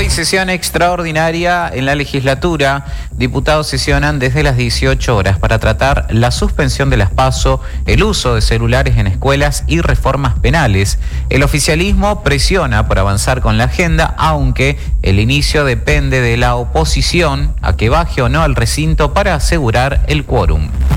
Hoy sesión extraordinaria en la legislatura. Diputados sesionan desde las 18 horas para tratar la suspensión de las PASO, el uso de celulares en escuelas y reformas penales. El oficialismo presiona por avanzar con la agenda, aunque el inicio depende de la oposición a que baje o no al recinto para asegurar el quórum.